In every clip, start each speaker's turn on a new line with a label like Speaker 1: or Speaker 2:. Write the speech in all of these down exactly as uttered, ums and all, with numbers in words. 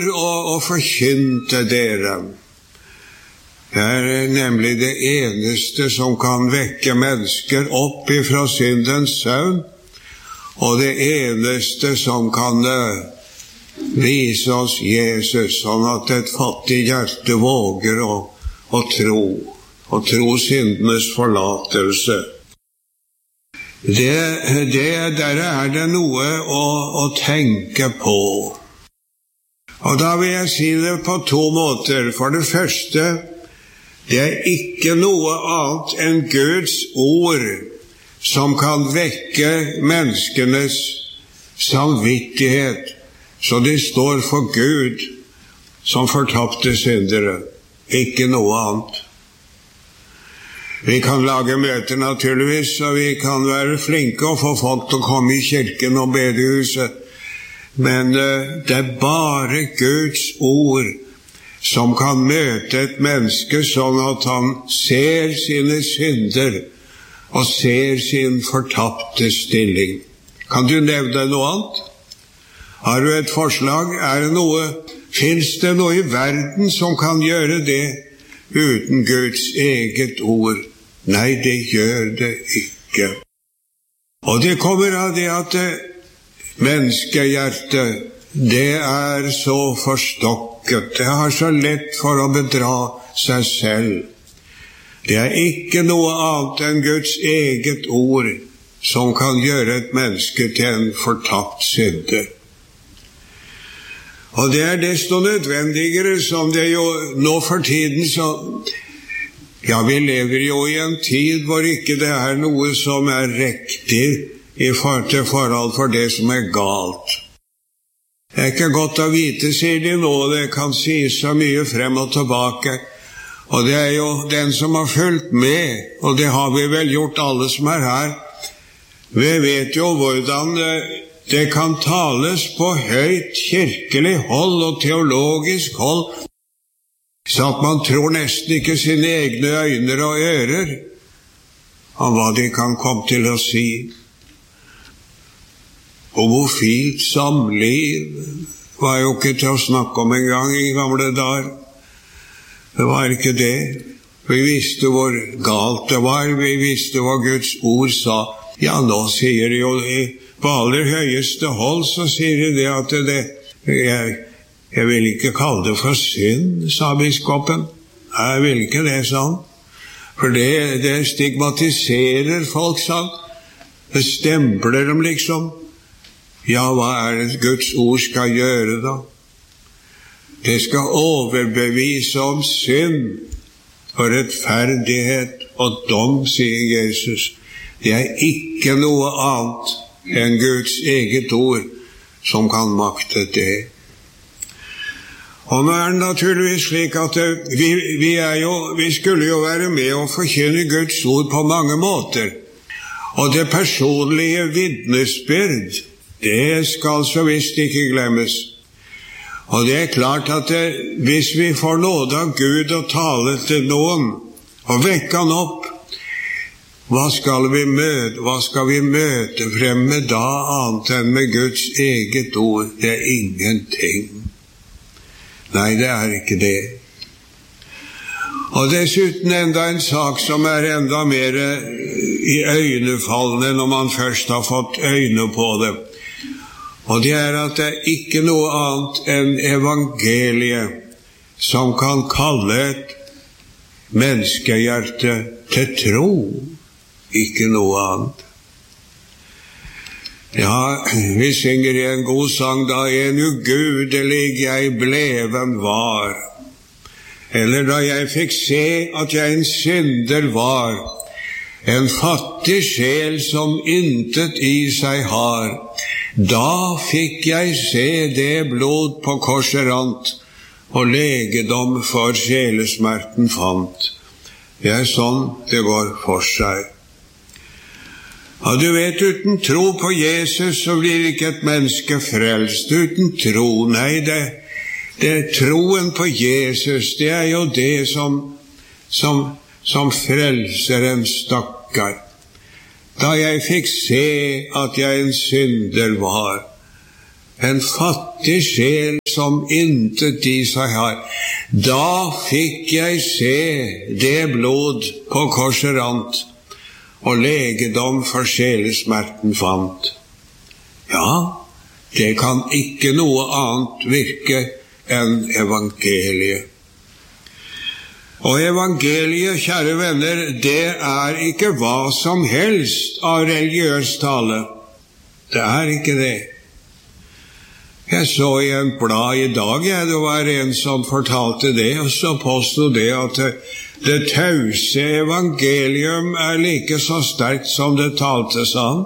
Speaker 1: og, og forkynte dere. Det er nemlig det eneste som kan vekke mennesker opp ifra syndens søvn, og det eneste som kan vise oss Jesus, sånn at et fattig hjerte våger å, å tro, og tro syndenes forlatelse. Det, det, der er det noe å, å tenke på. Og da vil jeg si det på to måter. For det første, det er ikke noe annet enn Guds ord som kan vekke menneskenes samvittighet, så de står for Gud som fortapte syndere. Ikke noe annet. Vi kan lage møter naturligvis, og vi kan være flinke og få folk til å komme i kirken og bedehuset. Men uh, det er bare Guds ord som kan møte et menneske sånn at han ser sine synder og ser sin fortapte stilling. Kan du nevne noe annet? Har du et forslag? Er det noe, finnes det noe i verden som kan gjøre det uten Guds eget ord? Nei, det gjør det ikke. Og det kommer av det at menneskehjertet, det er så forstokket. Det har så lett for å bedra seg selv. Det er ikke noe annet enn Guds eget ord som kan gjøre et menneske til en fortapt synder. Og det er desto nødvendigere som det jo nå for tiden så... Ja, vi lever jo i en tid hvor ikke det er noe som er riktig i forhold til forhold for det som er galt. Det er ikke godt å vite, sier de nå, det kan sies så mye frem og tilbake. Og det er jo den som har fulgt med, og det har vi vel gjort alle som er her. Vi vet jo hvordan det kan tales på høyt kirkelig hold og teologisk hold, så at man tror nesten ikke sine egne øyne og ører om hva de kan komme til å si. Homofilt samliv var jo ikke til å snakke om en gang i gamle dager. Det var ikke det. Vi visste hvor galt det var, vi visste hva Guds ord sa. Ja, nå sier de jo på aller høyeste hold, så sier de det at det, jeg, jeg vil ikke kalle det for synd, sa biskopen. Jeg vil ikke det, sa han. For det, det stigmatiserer folk, sa han. Det stempler dem liksom. Ja, hva er det Guds ord skal gjøre da? Det skal overbevise om synd og rettferdighet og dom, sier Jesus. Det er ikke noe annet enn Guds eget ord som kan makte det. Og nå er det naturligvis slik at vi, vi, er jo, vi skulle jo være med og forkynne Guds ord på mange måter. Og det personlige vitnesbyrd, det skal så visst ikke glemmes. Og det er klart at det, hvis vi får nåde av Gud å tale til noen og vekke han opp, hva skal vi møte, hva skal vi møte frem med da annet enn med Guds eget ord? Det er ingenting. Nei, det er ikke det. Og dessuten enda en sak som er enda mer i øynefallende når man først har fått øyne på det. Og det er at det er ikke noe annet enn evangeliet som kan kalle et menneskehjerte til tro. Ikke noe annet. Ja, vi synger i en god sang da en ugudelig jeg bleven var. Eller da jeg fikk se at jeg en synder var, en fattig sjel som intet i seg har. Da fikk jeg se det blod på korset rant, og legedom for sjelesmerten fant. Det er sånn det går for seg. Og du vet, uten tro på Jesus så blir ikke et menneske frelst. Uten tro, nei, det, det er troen på Jesus, det er jo det som, som, som frelser en stakkar. Da jeg fikk se at jeg en synder var, en fattig sjel som intet i seg har. Da fikk jeg se det blod på korset rant, og legedom for sjelesmerten fant. Ja, det kan ikke noe annet virke enn evangeliet. Og evangeliet, kjære venner, det er ikke hva som helst av religiøs tale. Det er ikke det. Jeg så i en blad i dag, ja, det var en som fortalte det, og så påstod det at det, det tause evangelium er like så sterkt som det taltes om.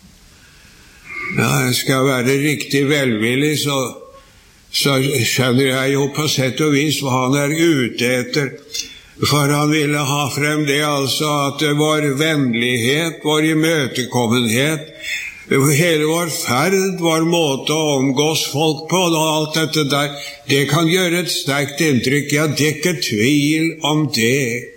Speaker 1: Ja, jeg skal være riktig velvillig, så, så skjønner jeg jo på sett og vis hva han er ute etter. For han ville ha frem det altså at vår vennlighet, vår imøtekommenhet, hele vår ferd, vår måte å omgås folk på, og alt dette der, det kan gjøre et sterkt inntrykk. Ja, det er ikke tvil om det.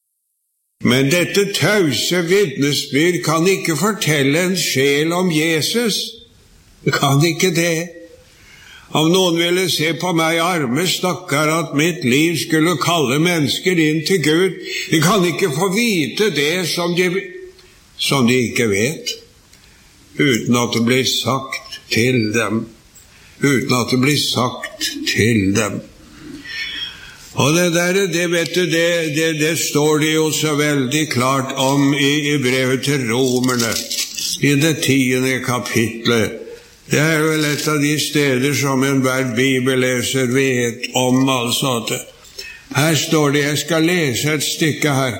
Speaker 1: Men dette tause vitnesbyrd kan ikke fortelle en sjel om Jesus. Det kan ikke det. Om noen ville se på meg, arme stakkar, at mitt liv skulle kalle mennesker inn til Gud, de kan ikke få vite det som de, som de ikke vet, uten at det blir sagt til dem. Uten at det blir sagt til dem. Og det der, det vet du, det, det, det står det jo så veldig klart om i, i brevet til romerne, i det tiende kapitlet. Det er vel et av de steder som enhver bibelleser vet om, altså at her står det, jeg skal lese et stykke her.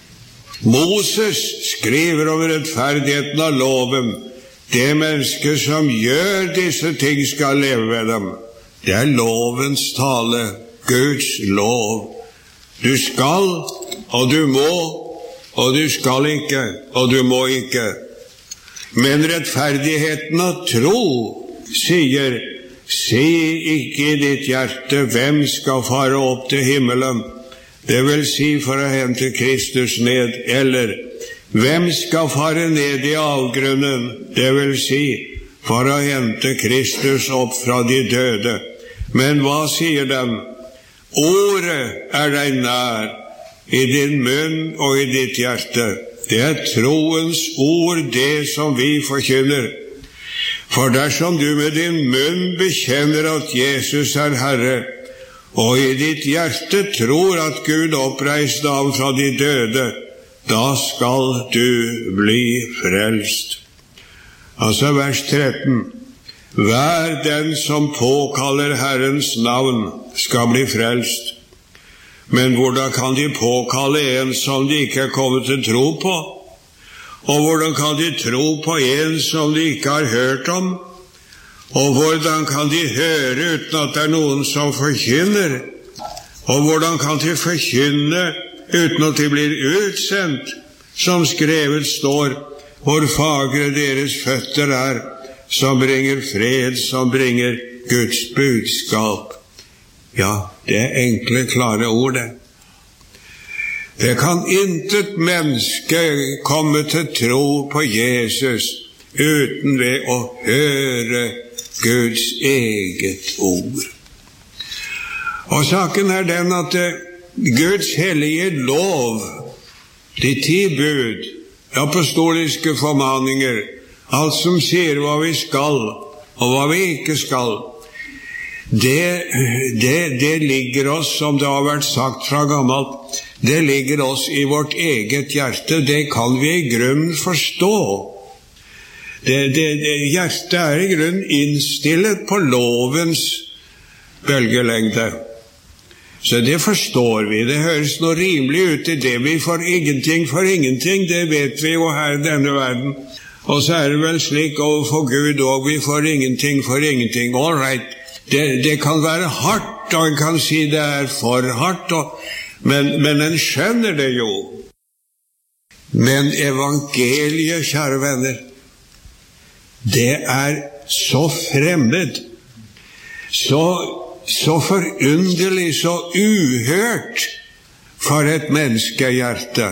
Speaker 1: Moses skriver om rettferdigheten av loven. Det menneske som gjør disse ting skal leve ved dem. Det er lovens tale, Guds lov. Du skal, og du må, og du skal ikke, og du må ikke. Men rettferdigheten av tro sier, si ikke i ditt hjerte hvem skal fare opp til himmelen, det vil si for å hente Kristus ned, eller hvem skal fare ned i avgrunnen, det vil si for å hente Kristus opp fra de døde. Men hva sier dem? Ordet er deg nær, i din munn og i ditt hjerte. Det er troens ord, det som vi forkynner. For dersom du med din munn bekjenner at Jesus er Herre, og i ditt hjerte tror at Gud oppreiste ham fra de døde, da skal du bli frelst. Altså vers tretten. Hver den som påkaller Herrens navn skal bli frelst. Men hvordan kan de påkalle en som de ikke er kommet til tro på? Og hvordan kan de tro på en som de ikke har hørt om? Og hvordan kan de høre uten at det er noen som forkynner? Og hvordan kan de forkynne uten at de blir utsendt? Som skrevet står, hvor fagre deres føtter er, som bringer fred, som bringer Guds budskap. Ja, det er enkle, klare ord, det. Det kan intet menneske komme til tro på Jesus uten ved å høre Guds eget ord. Og saken er den at Guds hellige lov, de ti bud, apostoliske formaninger, alt som sier hva vi skal og hva vi ikke skal, Det, det, det ligger oss, som det har vært sagt fra gammelt, det ligger oss i vårt eget hjerte. Det kan vi i grunnen forstå. Det, det, det, hjertet er i grunnen innstillet på lovens bølgelengde. Så det forstår vi. Det høres noe rimelig ut i det. Vi får ingenting for ingenting, det vet vi jo her i denne verden. Og så er det vel slik overfor Gud og vi får ingenting for ingenting. All right. Det, det kan være hardt, og en kan si det er for hardt, og, men, men en skjønner det jo. Men evangeliet, kjære venner, det er så fremmed, så, så forunderlig, så uhørt for et menneskehjerte,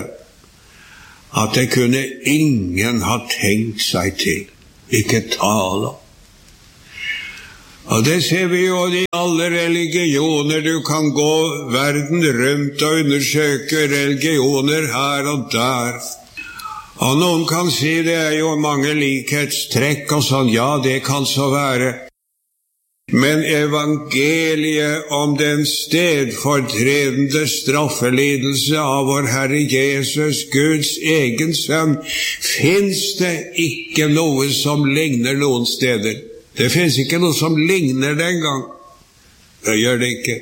Speaker 1: at det kunne ingen ha tenkt seg til, ikke tale om. Og det ser vi jo i alle religioner. Du kan gå verden rundt og undersøke religioner her og der. Og noen kan si det er jo mange likhetstrekk og sånn. Ja, det kan så være. Men evangeliet om den stedfortredende straffelidelse av vår Herre Jesus, Guds egen sønn, finnes det ikke noe som ligner noen steder. Det finnes ikke noe som ligner det engang. Det gjør det ikke.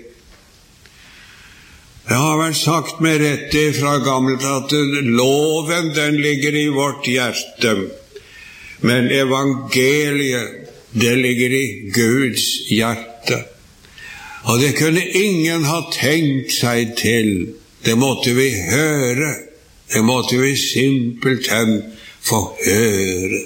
Speaker 1: Det har vært sagt med rette fra gammelt at loven den ligger i vårt hjerte, men evangeliet det ligger i Guds hjerte. Og det kunne ingen ha tenkt seg til. Det måtte vi høre. Det måtte vi simpelthen få høre.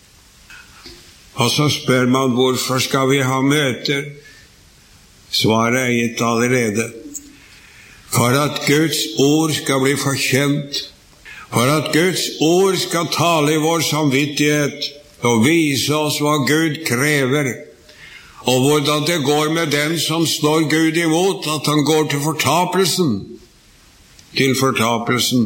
Speaker 1: Og så spør man, hvorfor skal vi ha møter? Svaret er gitt allerede. For at Guds ord skal bli forkjent. For at Guds ord skal tale i vår samvittighet og vise oss hva Gud krever, og hvordan det går med den som står Gud imot, at han går til fortapelsen, til fortapelsen.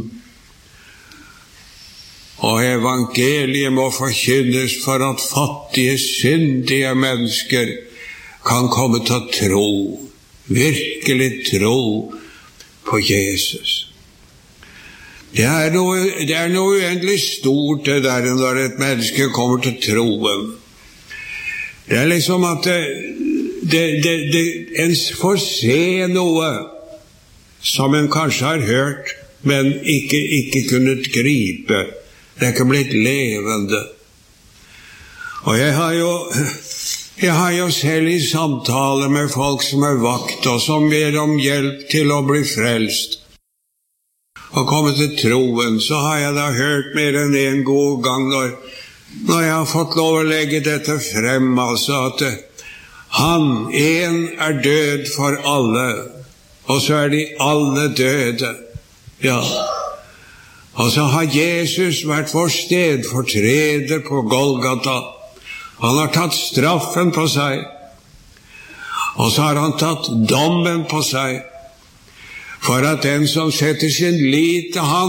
Speaker 1: Og evangeliet må forkynnes for at fattige, syndige mennesker kan komme til å tro, virkelig tro på Jesus. Det er noe, det er noe uendelig stort det der når et menneske kommer til troen. Det er liksom at det, det, det, det, en får se noe som en kanskje har hørt, men ikke, ikke kunnet gripe. Det er ikke blitt levende. Og jeg har jo, jeg har jo selv i samtale med folk som er vakt, og som ber om hjelp til å bli frelst og komme til troen, så har jeg da hørt mer enn en god gang når, når jeg har fått lov å legge dette frem, altså at han, en er død for alle, og så er de alle døde. Ja. Og så har Jesus vært vår stedfortreder på Golgata. Han har tatt straffen på seg, og så har han tatt dommen på seg, for at den som setter sin lit til han,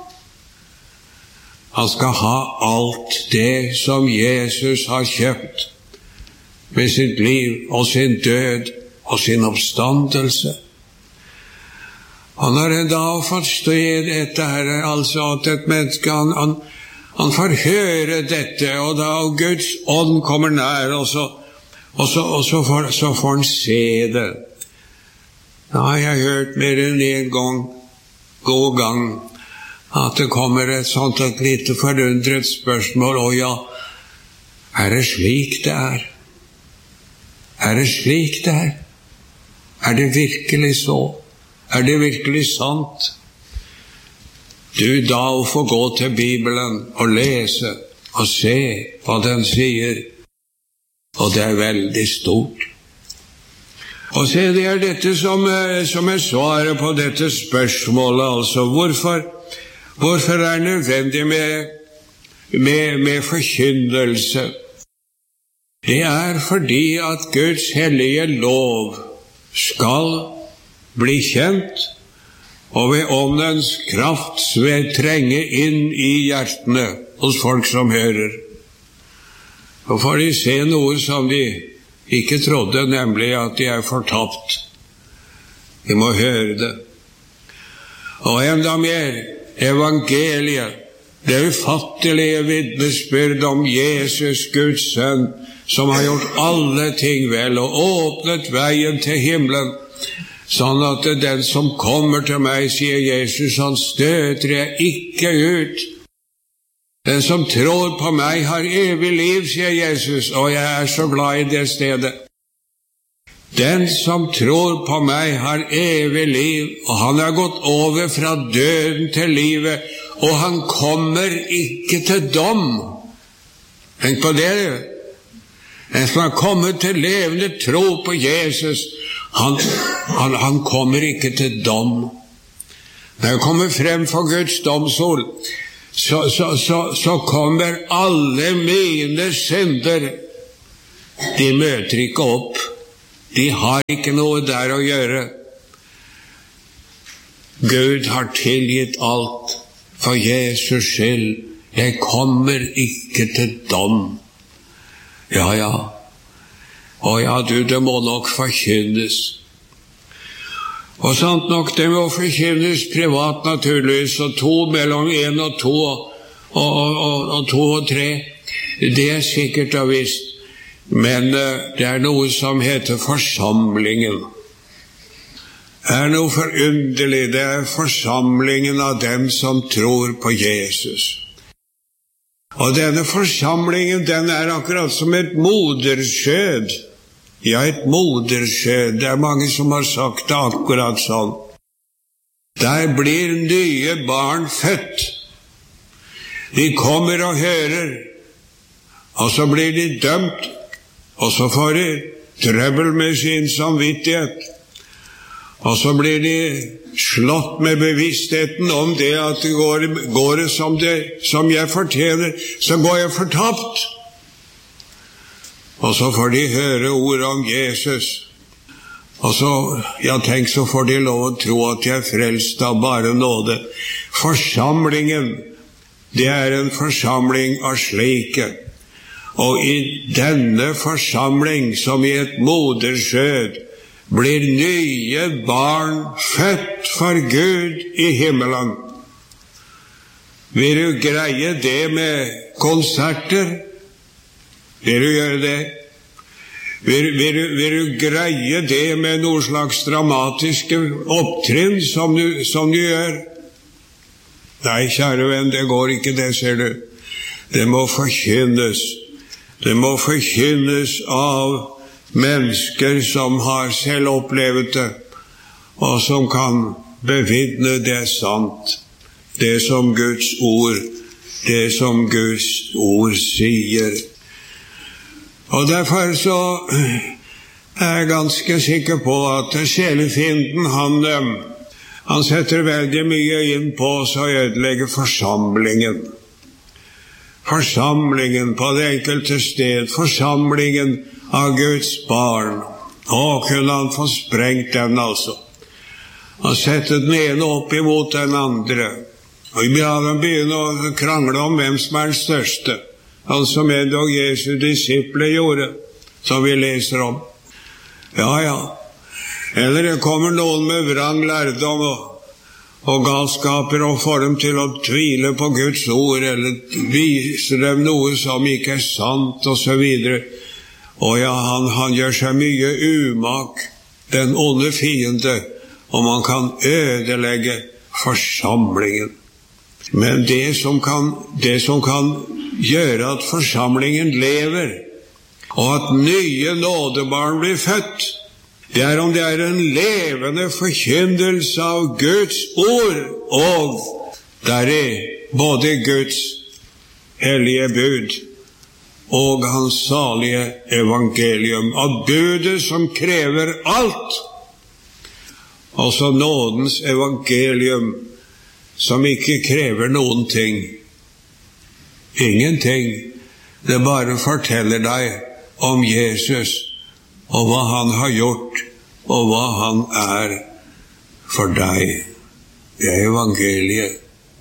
Speaker 1: han skal ha alt det som Jesus har kjøpt med sitt liv og sin død og sin oppstandelse. Og når en da har fått stå dette her, altså at et menneske, han, han, han får høre dette, og da Guds ånd kommer nær, og så, og så, og så, får, så får han se det. Da har jeg hørt mer enn en gang, god gang, at det kommer et sånt et lite forundret spørsmål, og ja, er det slik det er? Er det slik det er? Er det virkelig så? Er det virkelig sant? Du da å få gå til Bibelen og lese og se hva den sier, og det er veldig stort. Og se, det er dette som, som er svaret på dette spørsmålet, altså hvorfor, hvorfor er det nødvendig med, med, med forkynnelse? Det er fordi at Guds hellige lov skal bli kjent, og ved åndens kraft ved trenge inn i hjertene hos folk som hører. Og får de se noe som de ikke trodde, nemlig at de er fortapt. De må høre det. Og enda mer, evangeliet, det ufattelige vitnesbyrd om Jesus, Guds sønn, som har gjort alle ting vel og åpnet veien til himmelen, sånn at den som kommer til meg, sier Jesus, han støter jeg ikke ut. Den som tror på meg har evig liv, sier Jesus, og jeg er så glad i det stedet. Den som tror på meg har evig liv, og han har gått over fra døden til livet, og han kommer ikke til dom. Tenk på det. Den som har kommet til levende tro på Jesus, han, han, han kommer ikke til dom. Når jeg kommer frem for Guds domstol, Så, så, så, så kommer alle mine synder De møter ikke opp. De har ikke noe der å gjøre. Gud har tilgitt alt for Jesus skyld. Jeg kommer ikke til dom. Ja, ja. Å ja, du, det må nok forkynnes. Og sant nok, det må forkynnes privat naturligvis, og to mellom en og to, og, og, og, og to og tre. Det er sikkert og visst. Men uh, det er noe som heter forsamlingen. Det er noe forunderlig. Det er forsamlingen av dem som tror på Jesus. Og denne forsamlingen, den er akkurat som et moderskjød. Ja, et moderskjød. Det er mange som har sagt det akkurat sånn. Der blir nye barn født. De kommer og hører, og så blir de dømt, og så får de trøbbel med sin samvittighet. Og så blir de slått med bevisstheten om det at det går, går det som, det som jeg fortjener, så går jeg fortapt. Og så får de høre ord om Jesus. Og så, ja, tenk, så får de lov å tro at de er frelst av bare nåde. Forsamlingen, det er en forsamling av slike. Og i denne forsamling, som i et moderskjød, blir nye barn født for Gud i himmelen. Vil du greie det med konserter? Vil du gjøre det? Vil, vil, du, vil du greie det med noen slags dramatiske opptrinn som du, som du gjør? Nei, kjære venn, det går ikke det, ser du. Det må forkynnes. Det må forkynnes av mennesker som har selv opplevd det, og som kan bevidne det sant, det som Guds ord, det som Guds ord sier. Og derfor så er jeg ganske sikker på at sjelefienden, han, han setter veldig mye inn på å ødelegge forsamlingen. Forsamlingen på det enkelte sted, forsamlingen av Guds barn. Å, kunne han få sprengt den altså. Og sette den ene opp imot den andre. Og vi hadde begynt å krangle om hvem som er den største. Han som endog Jesu disciple gjorde, som vi leser om. Ja, ja. Eller det kommer noen med vrang lærdom og, og galskaper og får dem til å tvile på Guds ord, eller viser dem noe som ikke er sant, og så videre. Og ja, han, han gjør seg mye umak, den onde fiende, og man kan ødelegge forsamlingen. Men det som kan, det som kan gjøre at forsamlingen lever, og at nye nådebarn blir født, det er om det er en levende forkynnelse av Guds ord, og der er både Guds hellige bud, og hans salige evangelium, av budet som krever alt, altså nådens evangelium, som ikke krever noen ting. Ingenting. Det bare forteller deg om Jesus, og hva han har gjort, og hva han er for deg. Det er evangeliet.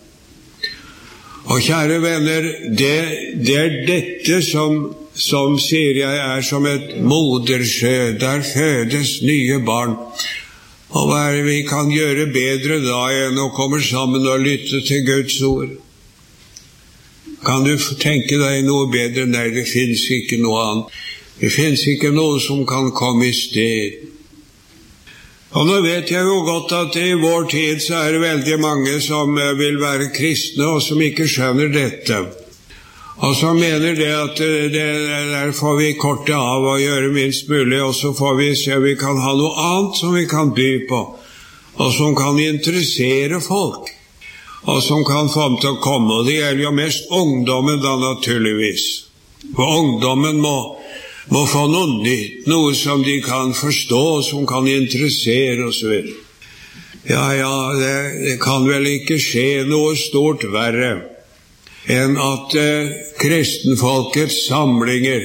Speaker 1: Og kjære venner, det, det er dette som, som sier jeg er som et moderskjød. Der fødes nye barn. Og hva er det vi kan gjøre bedre da enn å komme sammen og lytte til Guds ord? Kan du tenke deg noe bedre? Nei, det finnes ikke noe annet. Det finnes ikke noe som kan komme i sted. Og nå vet jeg jo godt at i vår tid så er det veldig mange som vil være kristne og som ikke skjønner dette. Og som mener det at det, der får vi kortet av og gjøre minst mulig, og så får vi se om vi kan ha noe annet som vi kan by på, og som kan interessere folk, og som kan få dem til å komme. Og det gjelder jo mest ungdommen da, naturligvis. For ungdommen må må få noe nytt, noe som de kan forstå, som kan interessere oss vel. Ja, ja, det, det kan vel ikke skje noe stort verre enn at eh, kristenfolkets samlinger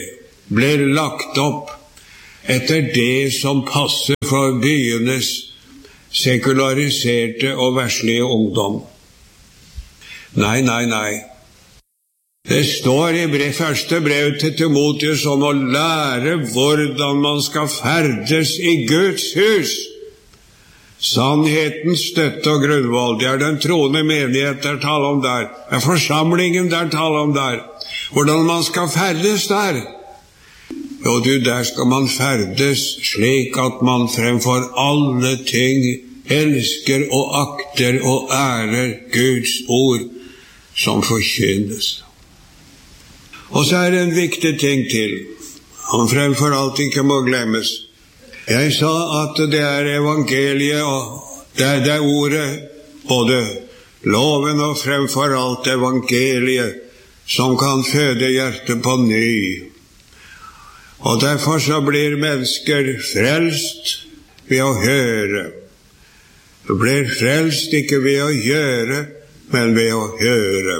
Speaker 1: blir lagt opp etter det som passer for byenes sekulariserte og verslige ungdom. Nei, nei, nei. Det står i brev, første brev til Timotheus om å lære hvordan man skal ferdes i Guds hus. Sannhetens støtte og grunnvoll, det er den troende menighet der taler om der. Det er forsamlingen der taler om der. Hvordan man skal ferdes der. Jo, du, der skal man ferdes slik at man fremfor alle ting elsker og akter og ærer Guds ord som forkynnes. Og så er det en viktig ting til, som fremfor alt ikke må glemmes. Jeg sa at det er evangeliet, og det er det ordet, både loven og fremfor alt evangeliet, som kan føde hjertet på ny. Og derfor så blir mennesker frelst ved å høre. De blir frelst ikke ved å gjøre, men ved å høre.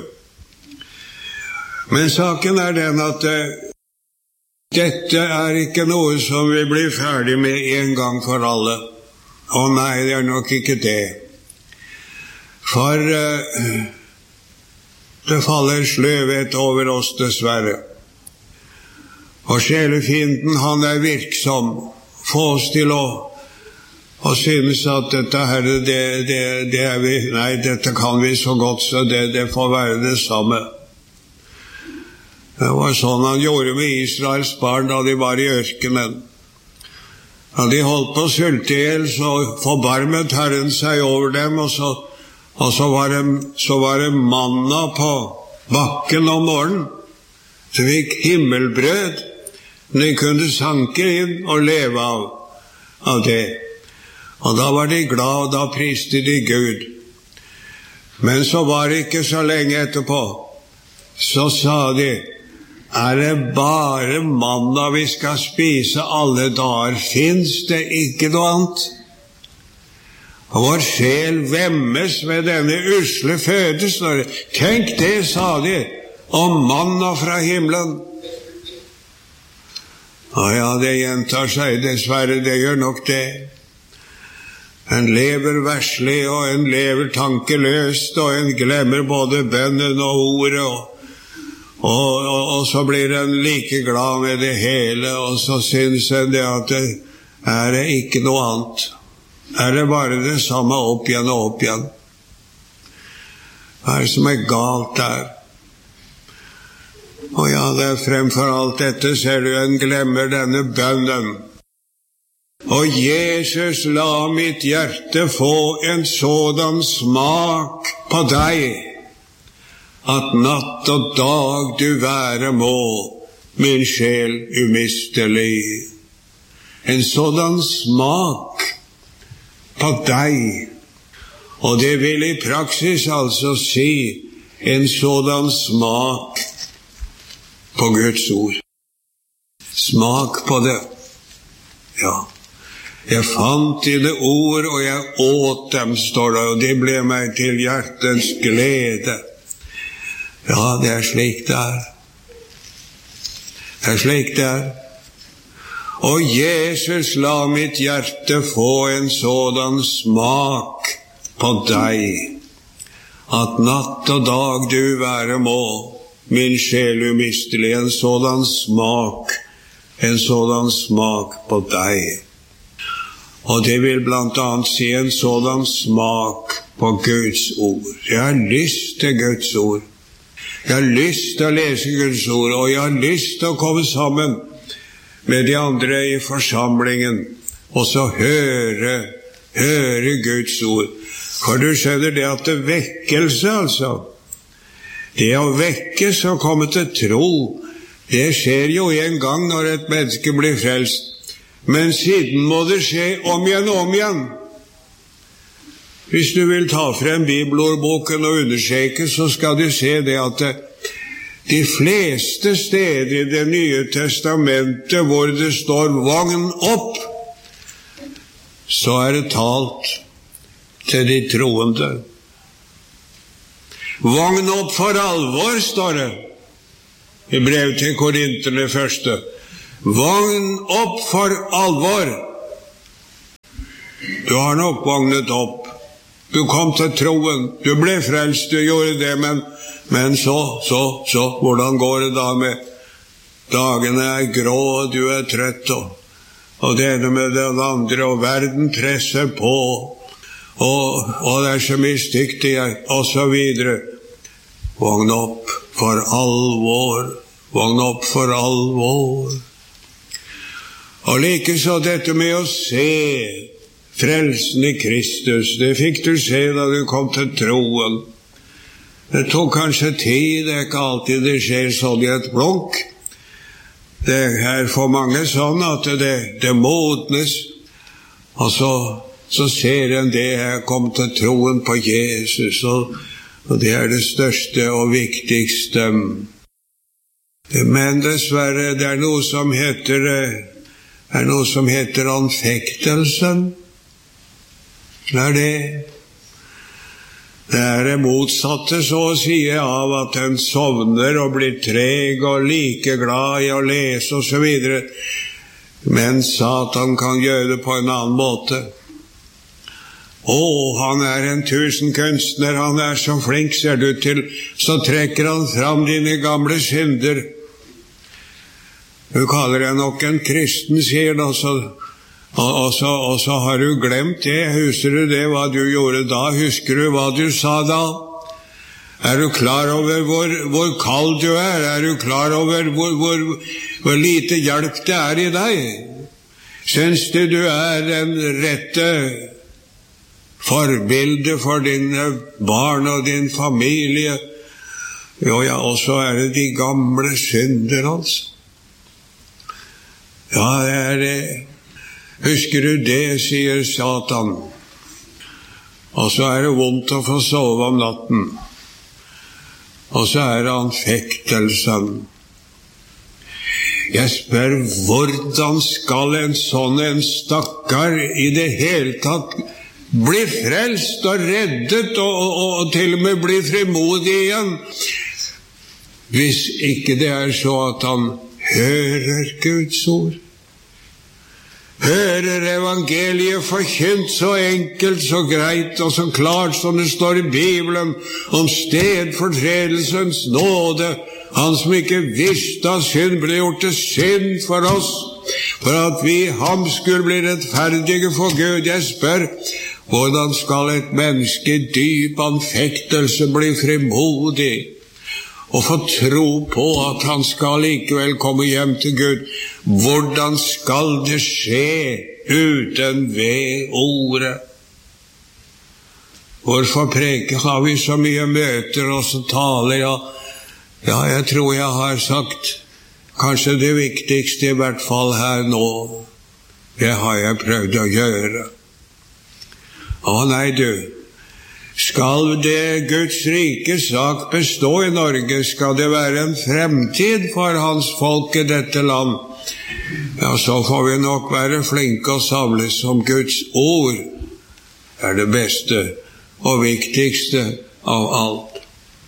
Speaker 1: Men saken er den at uh, dette er ikke noe som vi blir ferdig med en gang for alle. Å nei, det er nok ikke det. For uh, det faller sløvhet over oss dessverre. Og sjelefienden, han er virksom. Få oss til å, å synes at dette her, det, det, det er vi, nei, dette kan vi så godt, så det, det får være det samme. Det var sånn han gjorde med Israels barn da de var i ørkenen. Da de holdt på å sulte ihjel, så forbarmet Herren seg over dem, og så, og så, var, det, så var det manna på bakken om morgenen. Så fikk himmelbrød. De kunne sanke inn og leve av, av det. Og da var de glad, og da priste de Gud. Men så var det ikke så lenge etterpå. Så sa de, er det bare manna vi skal spise alle dager? Finns det ikke noe annet? Og vår sjel vemmes ved denne usle føde. Tenk det, sa de, om manna fra himmelen. Og ja, det gjentar seg dessverre, det gjør nok det. En lever verslig, og en lever tankeløst, og en glemmer både bønnen og ordet, og Og, og, og så blir en like glad med det hele, og så synes en det at det er det ikke noe annet. Er det bare det samme opp igjen og opp igjen? Hva er det som er galt der? Og ja, det er fremfor alt dette, ser du, en glemmer denne bønnen. Og Jesus, la mitt hjerte få en sådan smak på deg, at natt og dag du være må, min sjel umistelig. En sådan smak på deg. Og det vil i praksis altså si en sådan smak på Guds ord. Smak på det. Ja. Jeg fant dine ord, og jeg åt dem, står det, og de ble meg til hjertens glede. Ja, det er slik det er. Det er slik det er. Og Jesus, la mitt hjerte få en sådan smak på deg, at natt og dag du være må, min sjel umistelig, en sådan smak, en sådan smak på deg. Og det vil blant annet si en sådan smak på Guds ord. Jeg har lyst til Guds ord. Jeg har lyst til å lese Guds ord, og jeg har lyst til å komme sammen med de andre i forsamlingen, og så høre, høre Guds ord. For du skjønner det at det vekkelse, altså. Det å vekkes og komme til tro, det skjer jo en gang når et menneske blir frelst. Men siden må det skje om igjen og om igjen. Hvis du vil ta frem bibelordboken og undersøke, så skal du se det at de fleste steder i det nye testamentet hvor det står vogn opp, så er det talt til de troende. Vogn opp for alvor, står det i brev til Korinterne første. Vågn opp for alvor. Du har nok vågnet opp. Du kom til troen. Du ble frelst, du gjorde det, men, men så, så, så, hvordan går det da med dagene er grå, og du er trøtt, og, og det ene med den andre, og verden presser på, og, og det er så mye stygt i, og så videre. Vågn opp for alvor. Vågn opp for alvor. Og like så dette med å se frelsen i Kristus, det fikk du se da du kom til troen. Det tok kanskje tid, det er ikke alltid det skjer sånn i et blunk. Det er for mange sånn at det, det modnes, og så, så ser en det her kom til troen på Jesus, og, og det er det største og viktigste. Men dessverre, det er noe som heter, det er noe som heter anfektelsen. Det er det. Det er det motsatte, så å si, av at en sovner og blir treg og like glad i å lese og så videre. Men Satan kan gjøre det på en annen måte. Å, han er en tusenkunstner, han er så flink, ser du til, så trekker han fram dine gamle synder. Du kaller deg nok en kristen, sier han også. Og, og, så, og så har du glemt det. Husker du det, hva du gjorde da? Husker du hva du sa da? Er du klar over hvor, hvor kald du er? Er du klar over hvor, hvor, hvor lite hjelp det er i deg? Synes du du er den rette forbilde for dine barn og din familie? Jo, ja, og så er det de gamle synder, altså. Ja, det er det. Husker du det, sier Satan. Og så er det vondt å få sove om natten. Og så er det anfektelsen. Jeg spør, hvordan skal en sånn en stakkar i det hele tatt bli frelst og reddet og, og, og til og med bli frimodig igjen, hvis ikke det er så at han hører Guds ord? Hører evangeliet forkynt så enkelt, så greit og så klart som det står i Bibelen om stedfortredelsens nåde, han som ikke visste at synd ble gjort til synd for oss, for at vi ham skulle bli rettferdige for Gud. Jeg spør, hvordan skal et menneske i dyp anfektelse bli frimodig og få tro på at han skal likevel komme hjem til Gud? Hvordan skal det skje uten ved ordet? Hvorfor preker har vi så mye møter og så taler? Ja, ja, jeg tror jeg har sagt kanskje det viktigste i hvert fall her nå. Det har jeg prøvd å gjøre. Å nei du, skal det Guds rike sak bestå i Norge, skal det være en fremtid for hans folk i dette land, ja, så får vi nok være flinke og samles om Guds ord. Det er det beste og viktigste av alt.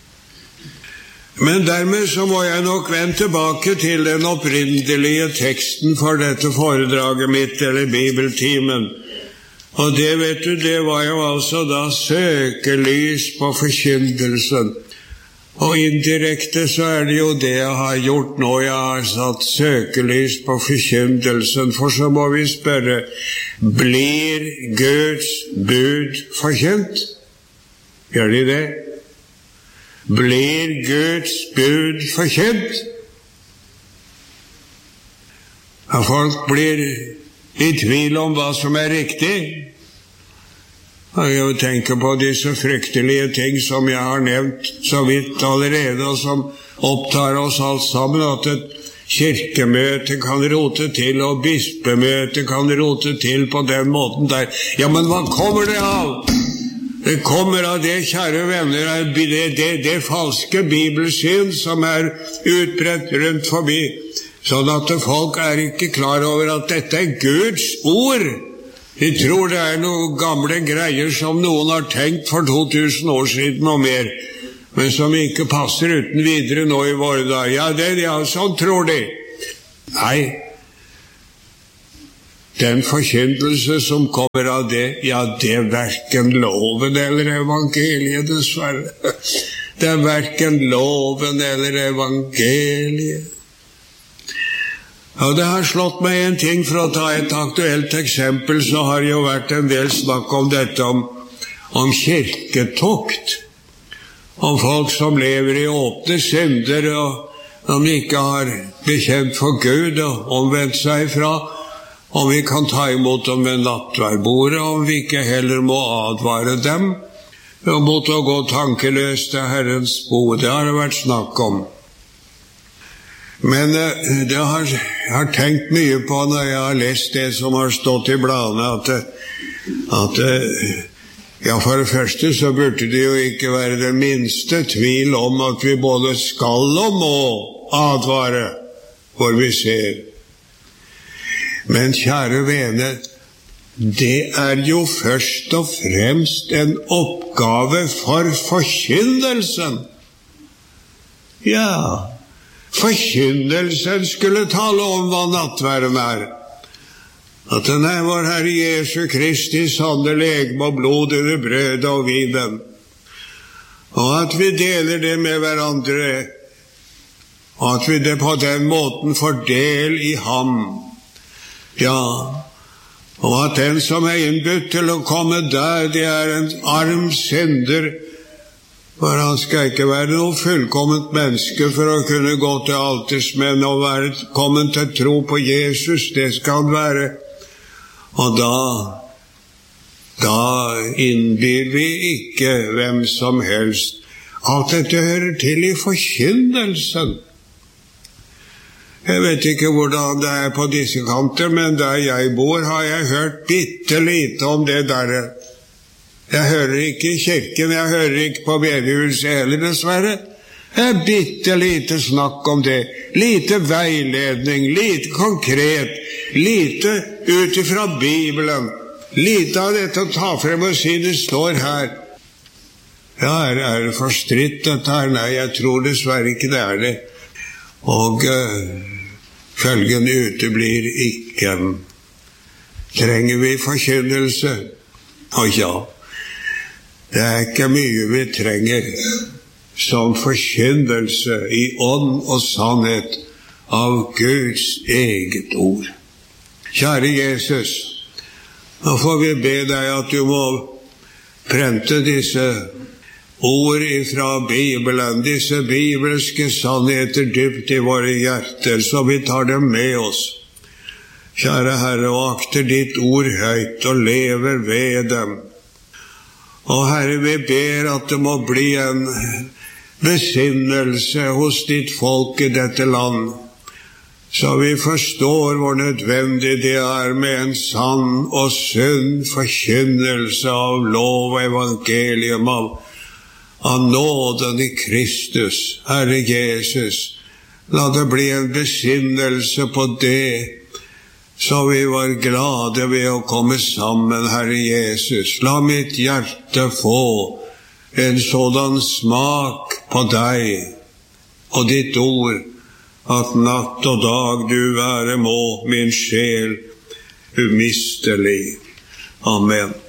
Speaker 1: Men dermed så må jeg nok vende tilbake til den opprinnelige teksten for dette foredraget mitt, eller bibeltimen. Og det, vet du, det var jo altså da søkelys på forkyndelsen. Og indirekte så er det jo det jeg har gjort nå. Jeg har satt søkelys på forkyndelsen, for så må vi spørre, blir Guds bud forkynt? Gjør de det? Blir Guds bud forkynt? Ja, folk blir i tvil om hva som er riktig. Jeg tenker på disse fryktelige ting som jeg har nevnt så vidt allerede, og som opptar oss alt sammen, at et kirkemøte kan rote til, og bispemøte kan rote til på den måten der. Ja, men hva kommer det av? Det kommer av det, kjære venner, det, det, det falske bibelsyn som er utbredt rundt forbi, sånn at folk er ikke klar over at dette er Guds ord. De tror det er noen gamle greier som noen har tenkt for to tusen år siden og mer, men som ikke passer uten videre nå i våre dager. Ja, det, ja, sånn tror de. Nei, den forkynnelse som kommer av det, ja, det er hverken loven eller evangeliet, dessverre. Det er hverken loven eller evangeliet. Ja, det har slått meg en ting. For å ta et aktuelt eksempel, så har det jo vært en del snakk om dette om, om kirketukt. Om folk som lever i åpne synder, og om de ikke har bekjent for Gud og omvendt seg fra, om vi kan ta imot dem ved nattverdbordet, om vi ikke heller må advare dem og mot å gå tankeløst til Herrens bod. Det har det vært snakk om. Men det har, jeg har tenkt mye på når jeg har lest det som har stått i bladene, at, at ja, for det første så burde det jo ikke være den minste tvil om at vi både skal og må advare hvor vi ser. Men kjære vene, det er jo først og fremst en oppgave for forkynnelsen. Ja, forkynnelsen skulle tale om hva nattverden er. At den er vår Herre Jesu Kristi sanne legeme og blod under brød og vinen. Og at vi deler det med hverandre. Og at vi det på den måten får del i ham. Ja, og at den som er innbudt til å komme der, det er en arm synder, for han skal ikke være noe fullkomment menneske for å kunne gå til altersmenn og være kommet til tro på Jesus. Det skal han være. Og da, da innbyr vi ikke hvem som helst at dette hører til i forkynnelsen. Jeg vet ikke hvordan det er på disse kanter, men der jeg bor har jeg hørt bitte lite om det der. Jeg hører ikke i kirken, jeg hører ikke på bedehuset heller, dessverre. Det er bitte lite snakk om det. Lite veiledning, lite konkret, lite ut ifra Bibelen. Lite av dette å ta frem og si det står her. Ja, er, er det for stritt dette her? Nei, jeg tror dessverre ikke det er det. Og uh, følgen uteblir ikke. Trenger vi forkynnelse? Og ja, det er ikke mye vi trenger som forkynnelse i ånd og sannhet av Guds eget ord. Kjære Jesus, nå får vi be deg at du må prente disse ord fra Bibelen, disse bibelske sannheter dypt i våre hjerter, så vi tar dem med oss. Kjære Herre, og akter ditt ord høyt og lever ved dem. Og Herre, vi ber at det må bli en besinnelse hos ditt folk i dette land, så vi forstår hvor nødvendig det er med en sann og sunn forkynnelse av lov og evangelium av av nåden i Kristus, Herre Jesus. La det bli en besinnelse på det, så vi var glade ved å komme sammen, Herre Jesus. La mitt hjerte få en sådan smak på deg og ditt ord, at natt og dag du være må min sjel umistelig. Amen.